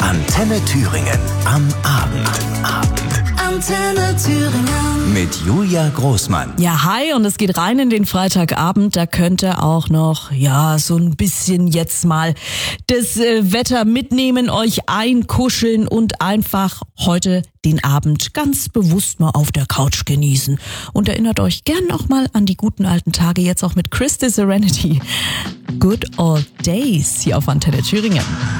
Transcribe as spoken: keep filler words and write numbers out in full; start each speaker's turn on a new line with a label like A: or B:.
A: Antenne Thüringen am Abend. Abend.
B: Antenne Thüringen.
A: Mit Julia Großmann.
C: Ja, hi, und es geht rein in den Freitagabend. Da könnt ihr auch noch, ja, so ein bisschen jetzt mal das äh, Wetter mitnehmen, euch einkuscheln und einfach heute den Abend ganz bewusst mal auf der Couch genießen. Und erinnert euch gern noch mal an die guten alten Tage, jetzt auch mit Chris the Serenity. Good Old Days hier auf Antenne Thüringen.